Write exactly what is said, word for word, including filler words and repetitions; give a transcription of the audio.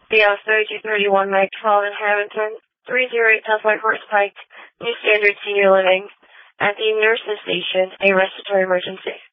B L thirty-two thirty-one Metropolitan Hamilton, three zero eight South Whitehorse Pike, New Standard Senior Living. At the nurse's station, a respiratory emergency.